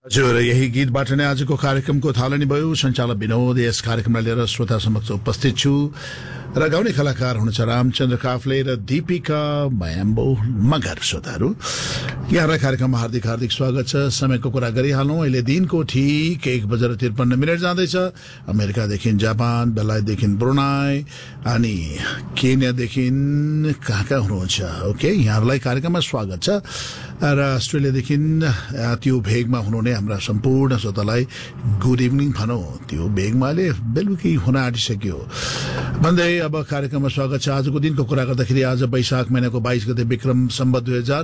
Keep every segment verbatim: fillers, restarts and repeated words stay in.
हजुर, यही गीतबाट नै आजको कार्यक्रमको थालनी भयो। सञ्चालक विनोद यस कार्यक्रमलाई लिएर श्रोता समक्ष उपस्थित छु र गाउने कलाकार हुनुहुन्छ रामचन्द्र काफले र दीपिका म्याम्बो मगर। श्रोताहरू, यहाँलाई कार्यक्रममा हार्दिक हार्दिक स्वागत छ। समयको कुरा गरिहालौँ। अहिले दिनको ठिक एक बजेर त्रिपन्न मिनट जाँदैछ। अमेरिकादेखि जापान, बेलायतदेखि ब्रुनाई अनि केन्यादेखि कहाँ कहाँ हुनुहुन्छ, ओके, यहाँहरूलाई कार्यक्रममा स्वागत छ। र अस्ट्रेलियादेखि त्यो भेगमा हुनुहुने हाम्रा सम्पूर्ण श्रोतालाई गुड इभिनिङ भनौँ। त्यो भेगमा अहिले बेलुकी हुन आँटिसक्यो भन्दै अब कार्यक्रममा स्वागत छ। आजको दिनको कुरा गर्दाखेरि आज वैशाख महिनाको बाइस गते विक्रम सम्वत दुई हजार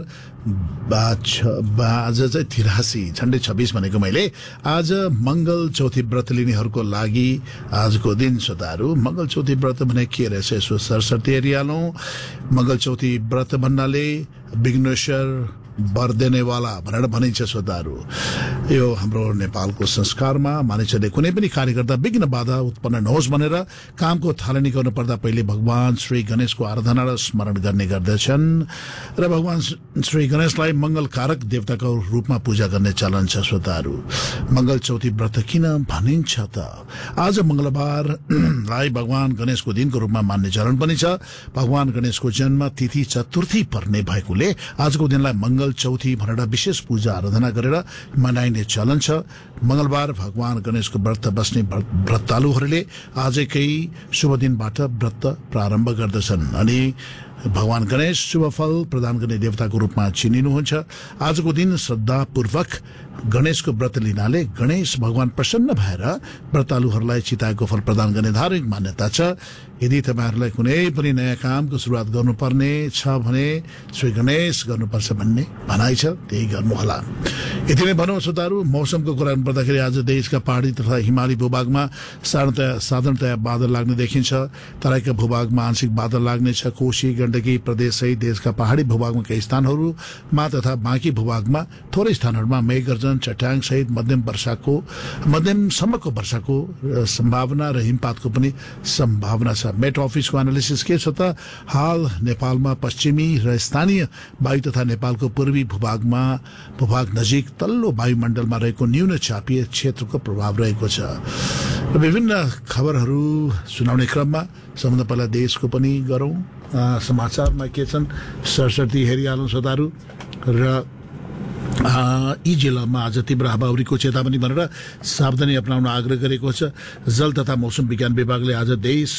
आज चाहिँ तिरासी झन्डै छब्बिस भनेको मैले। आज मंगल चौथी व्रत लिनेहरूको लागि आजको दिन। श्रोताहरू, मंगल चौथी व्रत भने के रहेछ यसो सरसर्ती हेरिहालौँ। मंगल चौथी व्रत भन्नाले विघ्नेश्वर वर देनेवाला भनेर भनिन्छ। श्रोताहरू, यो हाम्रो नेपालको संस्कारमा मानिसहरूले कुनै पनि कार्य गर्दा विघ्न बाधा उत्पन्न नहोस् भनेर कामको थालनी गर्नु पर्दा पहिले भगवान श्री गणेशको आराधना र स्मरण गर्ने गर्दछन् र भगवान श्री गणेशलाई मंगलकारक देवताको रूपमा पूजा गर्ने चलन छ। श्रोताहरू, मंगल चौथी व्रत किन भनिन्छ त? आज मंगलबारलाई भगवान गणेशको दिनको रूपमा मान्ने चलन पनि छ। भगवान गणेशको जन्म तिथि चतुर्थी पर्ने भएकोले आजको दिनलाई मंगल चौथी भनेर विशेष पूजा आराधना गरेर मनाइने चलन छ। मंगलबार भगवान गणेशको व्रत बस्ने व्रतालुहरूले आजकै शुभ दिनबाट व्रत प्रारम्भ गर्दछन् अनि भगवान गणेश शुभ फल प्रदान गर्ने देवताको रूपमा चिनिनुहुन्छ। आजको दिन श्रद्धापूर्वक गणेशको व्रत लिनाले गणेश भगवान प्रसन्न भएर व्रतालुहरूलाई चिताएको फल प्रदान गर्ने धार्मिक मान्यता छ। यदि तपाईँहरूलाई कुनै पनि नयाँ कामको सुरुवात गर्नुपर्ने छ भने श्री गणेश गर्नुपर्छ भन्ने भनाइ छ, त्यही गर्नुहोला। यति नै भनौँ। श्रोताहरू, मौसमको कुरा गर्नुपर्दाखेरि आज देशका पहाडी तथा हिमाली भूभागमा साधारणतया साधारणतया बादल लाग्ने देखिन्छ। तराईका भूभागमा आंशिक बादल लाग्नेछ। कोशी गण्डकी प्रदेश सहित देशका पहाडी भूभागमा केही स्थानहरूमा तथा बाँकी भूभागमा थोरै स्थानहरूमा मेघगर्जन, चट्याङ सहित मध्यम वर्षाको मध्यमसम्मको वर्षाको सम्भावना र हिमपातको पनि सम्भावना छ। मेट अफिसको एनालिसिस के छ त? हाल नेपालमा पश्चिमी र स्थानीय वायु तथा नेपालको पूर्वी भूभागमा भूभाग नजिक तल्लो वायुमण्डलमा रहेको न्यून चापीय क्षेत्रको प्रभाव रहेको छ। र विभिन्न खबरहरू सुनाउने क्रममा सबभन्दा पहिला देशको पनि गरौँ। समाचारमा के छन् सरसर्ती हेरिहालौँ। श्रोताहरू, र यी जिल्लामा आज तीव्र हावाहुरीको चेतावनी भनेर सावधानी अपनाउन आग्रह गरेको छ। जल तथा मौसम विज्ञान विभागले आज देश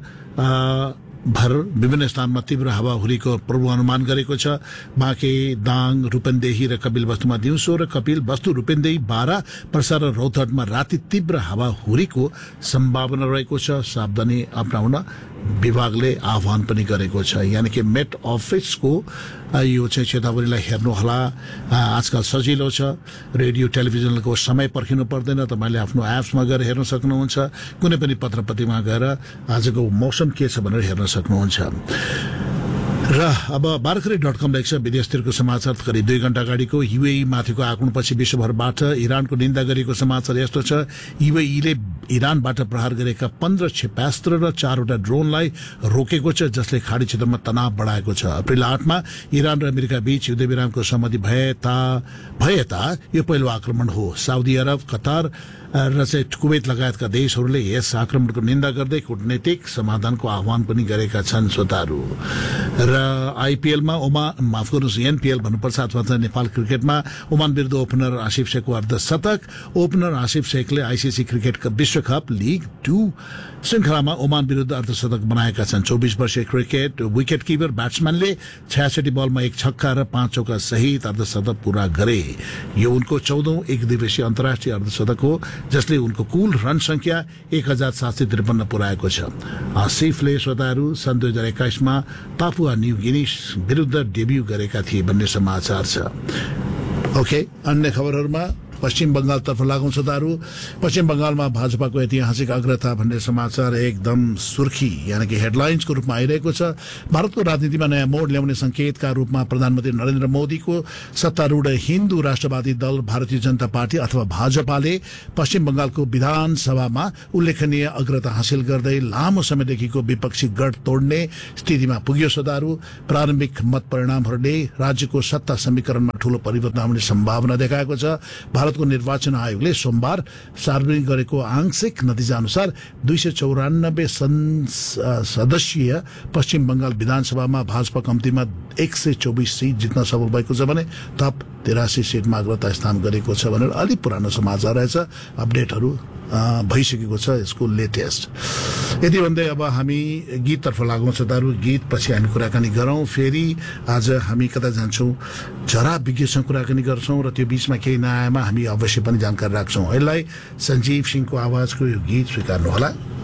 भर विभिन्न स्थानमा तीव्र हावाहुरीको पूर्वानुमान गरेको छ। बाँके, दाङ, रूपन्देही र कपिलवस्तुमा दिउँसो र कपिलवस्तु, रूपन्देही, बारा, पर्सा र रौतहटमा राति तीव्र हावाहुरीको सम्भावना रहेको छ। सावधानी अपनाउन विभागले आह्वान पनि गरेको छ। यानि कि मेट अफिसको यो चाहिँ चेतावनीलाई हेर्नुहोला। आजकल सजिलो छ, रेडियो टेलिभिजनको समय पर्खिनु पर्दैन। तपाईँले आफ्नो एप्समा गएर हेर्न सक्नुहुन्छ। कुनै पनि पत्रपत्रिकामा गएर आजको मौसम के छ भनेर हेर्न सक्नुहुन्छ। र अब बारखरी डट कम लेख्छ विदेशतिरको समाचार करिब दुई घण्टा अगाडिको। युएई माथिको आक्रमणपछि विश्वभरबाट इरानको निन्दा गरेको समाचार यस्तो छ। युएईले इरानबाट प्रहार गरेका पन्ध्र क्षेपास्त्र र चारवटा ड्रोनलाई रोकेको छ, जसले खाडी क्षेत्रमा तनाव बढाएको छ। अप्रिल आठमा इरान र अमेरिका बीच युद्धविरामको सहमति भए ता भए ता यो पहिलो आक्रमण हो। साउदी अरब, कतार र चाहिँ कुवेत लगायतका देशहरूले यस आक्रमणको निन्दा गर्दै कूटनैतिक समाधानको आह्वान पनि गरेका छन्। श्रोताहरू, र आइपिएलमा ओमान माफ गर्नुहोस् एनपिएल भन्नुपर्छ अथवा नेपाल क्रिकेटमा ओमान विरुद्ध ओपनर आसिफ शेखको अर्धशतक। ओपनर आसिफ शेखले आइसिसी क्रिकेट विश्वकप लिग टू श्रृङ्खलामा ओमान विरुद्ध अर्धशतक बनाएका छन्। चौबिस वर्षीय क्रिकेट विकेट किपर ब्याट्सम्यानले छयासठी बलमा एक छक्का र पाँच चौका सहित अर्धशतक पूरा गरे। यो उनको चौधौं एक दिवसीय अन्तर्राष्ट्रिय अर्धशतक हो, जसले उनको कुल रन संख्या एक हजार सात सय त्रिपन्न पुर्याएको छ। आसिफले श्रोताहरू सन् दुई हजार एक्काइसमा पापुआ न्यू गिनी विरुद्ध डेब्यू गरेका थिए भन्ने समाचार छ। ओके, अन्य खबरहरूमा पश्चिम बंगालतर्फ लागौं। श्रोताहरू, पश्चिम बंगालमा भाजपाको ऐतिहासिक अग्रता भन्ने समाचार एकदम सुर्खी यानी कि हेडलाइन्सको रूपमा आइरहेको छ। भारतको राजनीतिमा नयाँ मोड ल्याउने संकेतका रूपमा प्रधानमन्त्री नरेन्द्र मोदीको सत्तारूढ हिन्दू राष्ट्रवादी दल भारतीय जनता पार्टी अथवा भाजपाले पश्चिम बंगालको विधानसभामा उल्लेखनीय अग्रता हासिल गर्दै लामो समयदेखिको विपक्षी गढ तोड्ने स्थितिमा पुग्यो। श्रोताहरू, प्रारम्भिक मत परिणामहरूले राज्यको सत्ता समीकरणमा ठूलो परिवर्तन आउने सम्भावना देखाएको छ। भारत भारतको निर्वाचन आयोगले सोमबार सार्वजनिक गरेको आंशिक नतिजा अनुसार दुई सय चौरानब्बे सदस्यीय पश्चिम बंगाल विधानसभामा भाजपा कम्तीमा एक सय चौबिस सिट जित्न सफल भएको छ भने थप तिरासी सिटमा अग्रता स्थान गरेको छ भनेर अलि पुरानो समाचार रहेछ। अपडेटहरू भइसकेको छ यसको लेटेस्ट। यति भन्दै अब हामी गीततर्फ लागौँ श्रोताहरू। गीत पछि हामी कुराकानी गरौँ। फेरि आज हामी कता जान्छौँ, जरा विज्ञसँग कुराकानी गर्छौँ र त्यो बीचमा केही नआएमा हामी अवश्य पनि जानकारी राख्छौँ। यसलाई सञ्जीव सिंहको आवाजको यो गीत स्वीकार्नुहोला।